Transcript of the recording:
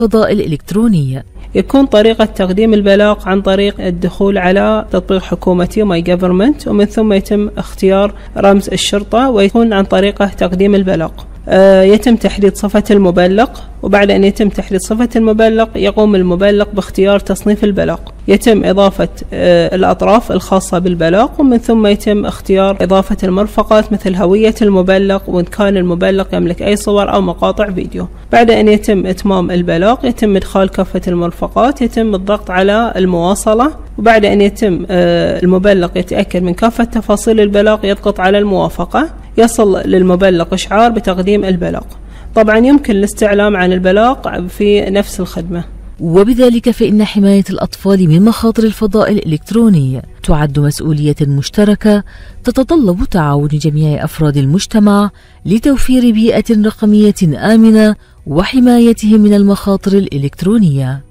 الفضاء الإلكتروني؟ يكون طريقة تقديم البلاغ عن طريق الدخول على تطبيق حكومتي ماي جوفرمنت، ومن ثم يتم اختيار رمز الشرطة، ويكون عن طريقة تقديم البلاغ. يتم تحديد صفة المبلغ، وبعد أن يتم تحديد صفة المبلغ يقوم المبلغ باختيار تصنيف البلاغ. يتم إضافة الأطراف الخاصة بالبلاغ، ومن ثم يتم اختيار إضافة المرفقات مثل هوية المبلغ، وإن كان المبلغ يملك أي صور أو مقاطع فيديو. بعد أن يتم إتمام البلاغ يتم إدخال كافة المرفقات، يتم الضغط على المواصلة، وبعد أن يتم المبلغ يتأكد من كافة تفاصيل البلاغ يضغط على الموافقة، يصل للمبلغ إشعار بتقديم البلاغ. طبعا يمكن الاستعلام عن البلاغ في نفس الخدمة. وبذلك فإن حماية الأطفال من مخاطر الفضاء الإلكتروني تعد مسؤولية مشتركة تتطلب تعاون جميع أفراد المجتمع لتوفير بيئة رقمية آمنة وحمايتهم من المخاطر الإلكترونية.